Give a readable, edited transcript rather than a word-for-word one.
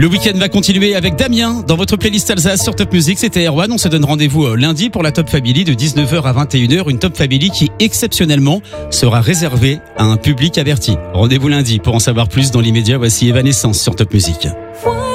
Le week-end va continuer avec Damien dans votre playlist Alsace sur Top Music. C'était Erwan. On se donne rendez-vous lundi pour la Top Family de 19h à 21h. Une Top Family qui exceptionnellement sera réservée à un public averti. Rendez-vous lundi pour en savoir plus. Dans l'immédiat, voici Evanescence sur Top Music.